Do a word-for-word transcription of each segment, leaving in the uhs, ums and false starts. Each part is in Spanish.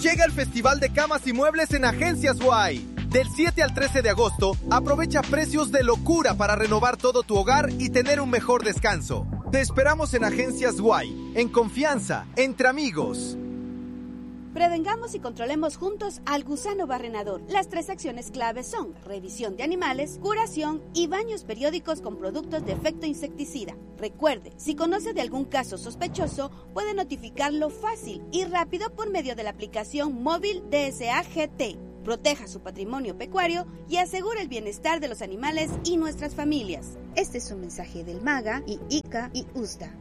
Llega el Festival de Camas y Muebles en Agencias Guay. Del siete al trece de agosto, aprovecha precios de locura para renovar todo tu hogar y tener un mejor descanso. Te esperamos en Agencias Guay, en confianza, entre amigos. Prevengamos y controlemos juntos al gusano barrenador. Las tres acciones claves son revisión de animales, curación y baños periódicos con productos de efecto insecticida. Recuerde, si conoce de algún caso sospechoso, puede notificarlo fácil y rápido por medio de la aplicación móvil D S A G T. Proteja su patrimonio pecuario y asegure el bienestar de los animales y nuestras familias. Este es un mensaje del MAGA y I C A y U S D A.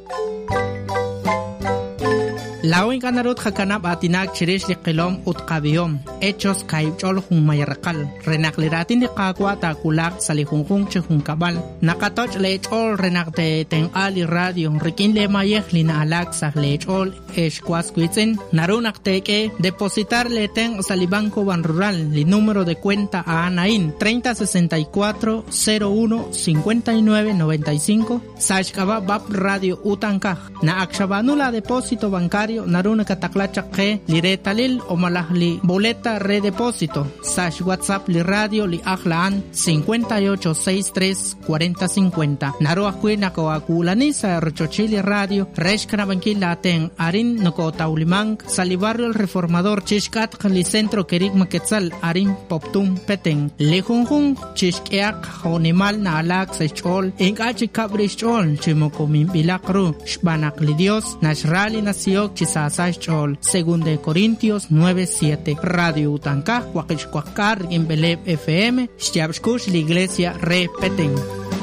Lawin kanarut hakanap atinak chirish liqilom utqabiyom hechos kaibchol jun mayarqal renakliratin liqaqwa takulak salihunjun chihun kabal nakatoch lechol renakte tenqal radio rikin le mayeh lina alak sah lechol eshkwasquitzen narunakteke depositar leten salibanco ban rural li número de cuenta a Anaín treinta sesenta y cuatro cero uno cincuenta y nueve noventa y cinco sashkaba bab radio utankaj na akshabanula depósito bancario naruna kataklachaqe li retalil o malahli boleta redepósito sash WhatsApp li radio li ahlaan cincuenta y ocho sesenta y tres cuarenta cincuenta naru akwina ko akulani sa rochochili radio reshkana bankila aten arin noko taulimang salibarrio el reformador chishkat li centro kerik maketzal arin poptum peten lejunjun chishkeak honimal na alak sechol engachi kabrichol chimokomim bilakru shbanak li dios nashrali nasiok chisasach chol según de Corintios nueve siete radio Utankaj Huaquichcuacar en Beleb F M Xyabshkush la iglesia repeten.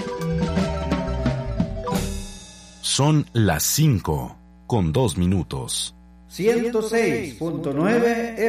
Son las cinco con dos minutos. ciento seis punto nueve